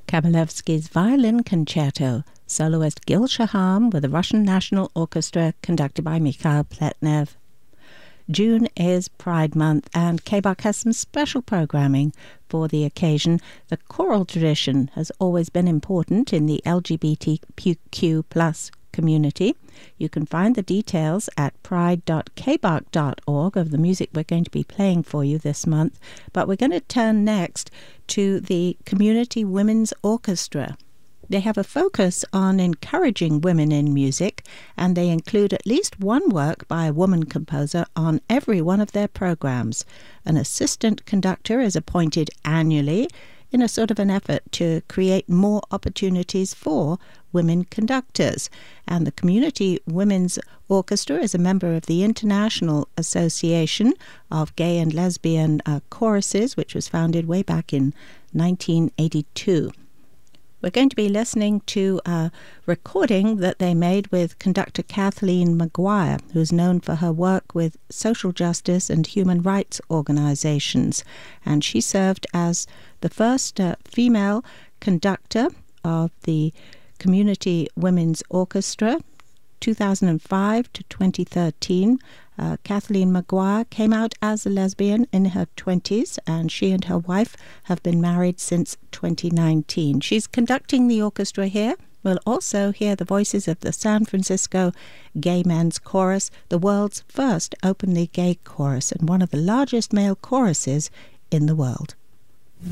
Kabalevsky's Violin Concerto, soloist Gil Shaham with the Russian National Orchestra conducted by Mikhail Pletnev. June is Pride Month, and KBAK has some special programming for the occasion. The choral tradition has always been important in the LGBTQ+ community. You can find the details at pride.kbak.org of the music we're going to be playing for you this month. But we're going to turn next to the Community Women's Orchestra. They have a focus on encouraging women in music, and they include at least one work by a woman composer on every one of their programs. An assistant conductor is appointed annually in a sort of an effort to create more opportunities for women conductors. And the Community Women's Orchestra is a member of the International Association of Gay and Lesbian Choruses, which was founded way back in 1982. We're going to be listening to a recording that they made with conductor Kathleen Maguire, who's known for her work with social justice and human rights organizations. And she served as the first female conductor of the Community Women's Orchestra, 2005 to 2013. Kathleen Maguire came out as a lesbian in her 20s, and she and her wife have been married since 2019. She's conducting the orchestra here. We'll also hear the voices of the San Francisco Gay Men's Chorus, the world's first openly gay chorus and one of the largest male choruses in the world.